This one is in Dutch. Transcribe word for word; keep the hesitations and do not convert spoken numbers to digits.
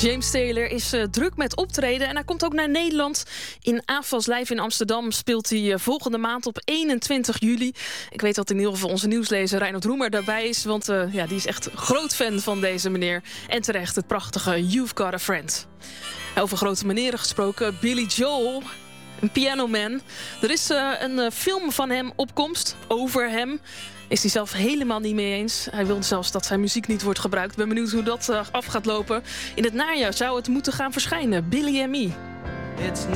James Taylor is uh, druk met optreden en hij komt ook naar Nederland. In A F A S Live in Amsterdam speelt hij uh, volgende maand op eenentwintig juli. Ik weet dat in ieder geval onze nieuwslezer Reinoud Roemer daarbij is, want uh, ja, die is echt groot fan van deze meneer. En terecht het prachtige You've Got a Friend. Over grote meneren gesproken, Billy Joel, een pianoman. Er is uh, een uh, film van hem op komst, over hem. Is hij zelf helemaal niet mee eens. Hij wil zelfs dat zijn muziek niet wordt gebruikt. Ik ben benieuwd hoe dat uh, af gaat lopen. In het najaar zou het moeten gaan verschijnen. Billy and Me.